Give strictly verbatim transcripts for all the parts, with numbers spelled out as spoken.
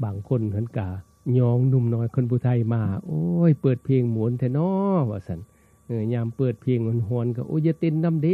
บางคนเพิ่นก็ยองหนุ่มน้อยคนผู้ไทยมาโอ้ยเปิดเพลงหมวนแท้น้อว่าซั่นเออยามเปิดเพลงหวนๆก็โอ้ยอย่าเต้นนำเด้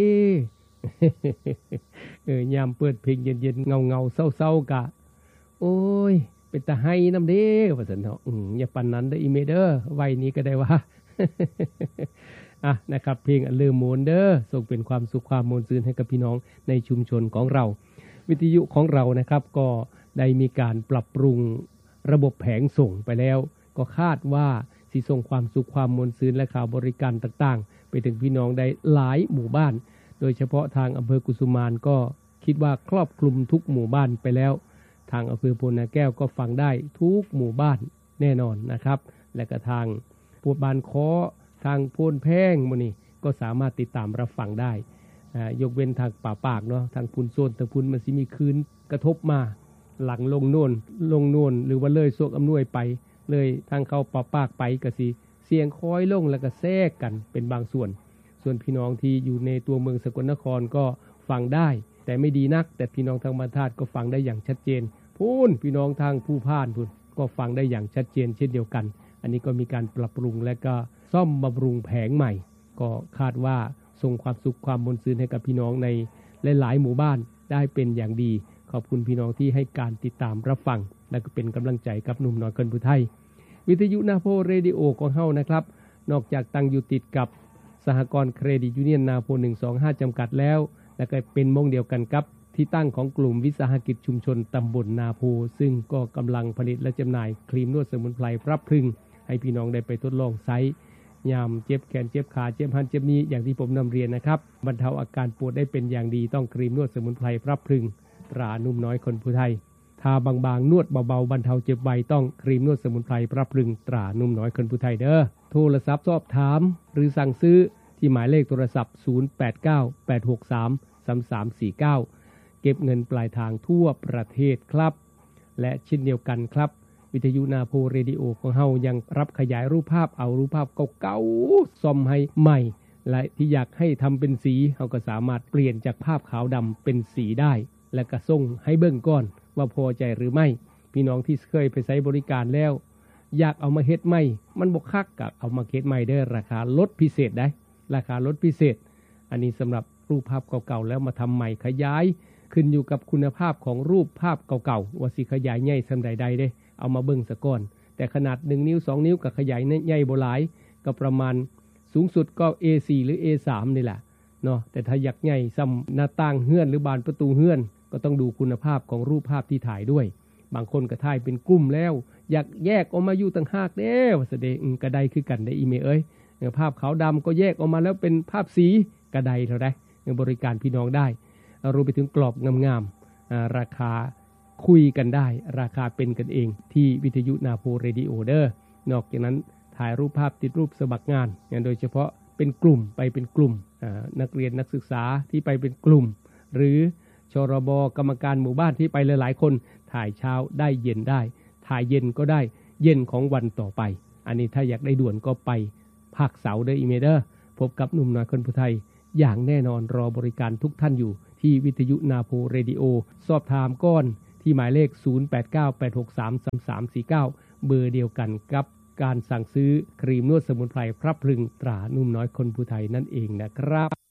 เออยามเปิดเพลงเย็นๆเงาๆเศร้าๆกะโอ้ยเป็นตาไห้นำเด้ว่าซั่นเนาะอืออย่าปานนั้นเด้ออีเมเด้อวัยนี้ก็ได้ว่า อ่ะนะครับเพลงอันลืมโมนเด้อส่งเป็นความสุขความมวลซื่นให้กับพี่น้องในชุมชนของเราวิทยุของเรานะครับก็ได้มีการปรับปรุงระบบแผงส่งไปแล้วก็คาดว่าสิส่งความสุขความมวลซื่นและข่าวบริการต่างๆไปถึงพี่น้องได้หลายหมู่บ้านโดยเฉพาะทางอำเภอกุสุมานก็คิดว่าครอบคลุมทุกหมู่บ้านไปแล้วทางอำเภอโพนาแก้วก็ฟังได้ทุกหมู่บ้านแน่นอนนะครับและก็ทางปวดบานค้อทางโพนแพงมื้อนี้ก็สามารถติดตามรับฟังได้อ่ายกเว้นทางป่าปากเนาะทางพุนโซนทางพุนมันสิมีคืนกระทบมาหลังลงโน่นลงโน่นหรือว่าเลยโซกอำนวยไปเลยทางเข้าป่าปากไปก็สิเสียงคอยลงแล้วก็แทรกกันเป็นบางส่วนส่วนพี่น้องที่อยู่ในตัวเมืองสกลนครก็ฟังได้แต่ไม่ดีนักแต่พี่น้องทางบ้านธาตุก็ฟังได้อย่างชัดเจนพูนพี่น้องทางผู้พานพูนก็ฟังได้อย่างชัดเจนเช่นเดียวกันอันนี้ก็มีการปรับปรุงและก็ซ่อมบำรุงแผงใหม่ก็คาดว่าส่งความสุขความมวลซื่นให้กับพี่น้องในหลายๆหมู่บ้านได้เป็นอย่างดีขอบคุณพี่น้องที่ให้การติดตามรับฟังและก็เป็นกำลังใจกับหนุ่มน้อยคนผู้ไทยวิทยุนาโพเรดิโอของเฮานะครับนอกจากตั้งอยู่ติดกับสหกรณ์เครดิตยูเนียนนาโพหนึ่งสองห้าจำกัดแล้วและก็เป็นมงเดียวกันกับที่ตั้งของกลุ่มวิสาหกิจชุมชนตำบลนาโพซึ่งก็กำลังผลิตและจำหน่ายครีมนวดสมุนไพรพรับพรึงให้พี่น้องได้ไปทดลองใช้ยามเจ็บแขนเจ็บขาเจ็บหันเจ็บนี้อย่างที่ผมนำเรียนนะครับบรรเทาอาการปวดได้เป็นอย่างดีต้องครีมนวดสมุนไพรพรับพรึงตรานุ่มน้อยคนผู้ไทยทาบางๆนวดเบาๆบรรเทาเจ็บไวต้องครีมนวดสมุนไพรพรับพรึงตรานุ่มน้อยคนผู้ไทยเด้อโทรศัพท์สอบถามหรือสั่งซื้อที่หมายเลขโทรศัพท์ศูนย์ แปด เก้า แปด หก สาม สาม สาม สี่ เก้าเก็บเงินปลายทางทั่วประเทศครับและเช่นเดียวกันครับวิทยุนาโพเรดิโอของเฮายังรับขยายรูปภาพเอารูปภาพเก่าๆซ่อมให้ใหม่และที่อยากให้ทำเป็นสีเฮาก็สามารถเปลี่ยนจากภาพขาวดำเป็นสีได้และก็ส่งให้เบิ่งก่อนว่าพอใจหรือไม่พี่น้องที่เคยไปใช้บริการแล้วอยากเอามาเฮ็ดใหม่มันบ่คักก็เอามาเฮ็ดใหม่ได้ราคาลดพิเศษได้ราคาลดพิเศษอันนี้สำหรับรูปภาพเก่าๆแล้วมาทำใหม่ขยายขึ้นอยู่กับคุณภาพของรูปภาพเก่าๆว่าสิขยายใหญ่ซำใดๆเด้เอามาเบิ่งซะก่อนแต่ขนาดหนึ่งนิ้วสองนิ้วก็ขยายใหญ่บ่หลายก็ประมาณสูงสุดก็ เอ สี่ หรือ เอ สาม นี่แหละเนาะแต่ถ้าอยากใหญ่ซ้ำหน้าต่างเฮือนหรือบานประตูเฮือนก็ต้องดูคุณภาพของรูปภาพที่ถ่ายด้วยบางคนก็ถ่ายเป็นกลุ่มแล้วอยากแยกออกมาอยู่ต่างหากเด้ว่าซะเด้ก็ได้คือกันได้อีเมลเอ้ยภาพขาวดำก็แยกออกมาแล้วเป็นภาพสีก็ได้เท่าใดบริการพี่น้องได้รวมไปถึงกรอบงามๆราคาคุยกันได้ราคาเป็นกันเองที่วิทยุนาโพเรดิโอเดอร์นอกจากนั้นถ่ายรูปภาพติดรูปสมัครงานโดยเฉพาะเป็นกลุ่มไปเป็นกลุ่มนักเรียนนักศึกษาที่ไปเป็นกลุ่มหรือชรบกรรมการหมู่บ้านที่ไปหลายๆคนถ่ายเช้าได้เย็นได้ถ่ายเย็นก็ได้เย็นของวันต่อไปอันนี้ถ้าอยากได้ด่วนก็ไปภาคเสาร์เด้ออีเมเดอร์พบกับหนุ่มน้อยคนผู้ไทยอย่างแน่นอนรอบริการทุกท่านอยู่ที่วิทยุนาโพเรดิโอสอบถามก้อนที่หมายเลขศูนย์ แปด เก้า แปด หก สาม สาม สาม สี่ เก้าเบอร์เดียวกันกับการสั่งซื้อครีมนวดสมุนไพรพรับพรึงตรานุ่มน้อยคนผู้ไทยนั่นเองนะครับ